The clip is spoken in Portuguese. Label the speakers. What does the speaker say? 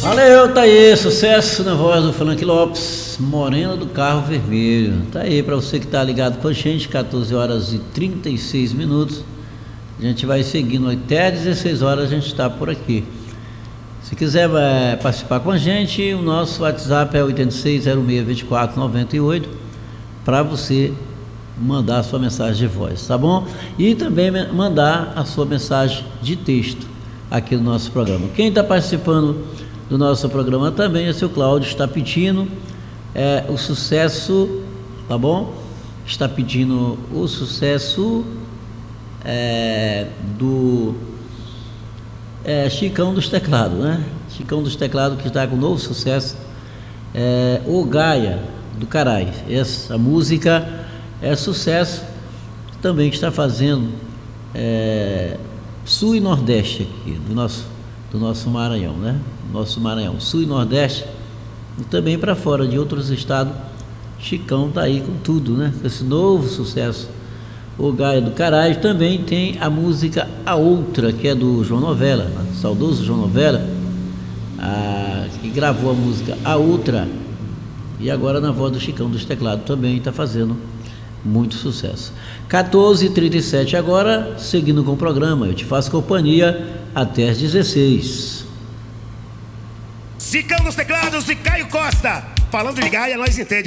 Speaker 1: Valeu, tá aí, sucesso na voz do Frank Lopes, Morena do Carro Vermelho. Tá aí para você que tá ligado com a gente, 14 horas e 36 minutos. A gente vai seguindo até 16 horas, a gente está por aqui. Se quiser participar com a gente, o nosso WhatsApp é 86062498 para você mandar a sua mensagem de voz, tá bom? E também mandar a sua mensagem de texto aqui no nosso programa. Quem está participando do nosso programa também é o seu Cláudio, está pedindo o sucesso, tá bom? Está pedindo o sucesso do Chicão dos Teclados, né? Chicão dos Teclados, que está com um novo sucesso, O Gaia do Carai. Essa música é sucesso, também que está fazendo Sul e Nordeste aqui do nosso Maranhão, né? Nosso Maranhão, Sul e Nordeste, e também para fora de outros estados. Chicão tá aí com tudo, né? Esse novo sucesso, O Gaia do Carai. Também tem a música A Outra, que é do João Novella, né? Saudoso João Novella, que gravou a música A Outra, e agora na voz do Chicão dos Teclados também está fazendo muito sucesso. 14h37 agora, seguindo com o programa, eu te faço companhia até as 16.
Speaker 2: Chicão dos Teclados e Caio Costa, falando de Gaia, nós entendemos.